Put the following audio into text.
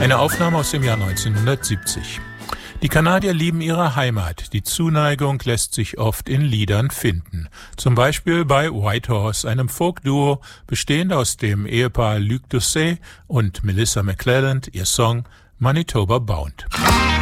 Eine Aufnahme aus dem Jahr 1970. Die Kanadier lieben ihre Heimat. Die Zuneigung lässt sich oft in Liedern finden. Zum Beispiel bei Whitehorse, einem Folk-Duo, bestehend aus dem Ehepaar Luc Doucet und Melissa McClelland, ihr Song Manitoba Bound.